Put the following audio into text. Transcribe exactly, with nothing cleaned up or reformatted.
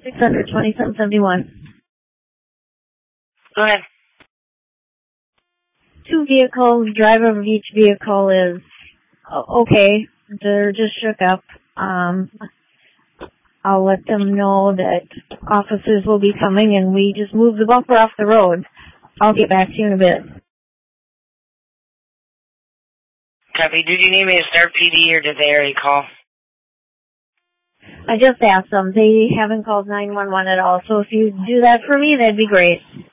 six hundred twenty-seven seventy-one. Go ahead. Two vehicles, driver of each vehicle is okay. They're just shook up. Um, I'll let them know that officers will be coming and we just move the bumper off the road. I'll get back to you in a bit. Copy. Did you need me to start P D or did they already call? I just asked them. They haven't called nine one one at all, so if you do that for me, that'd be great.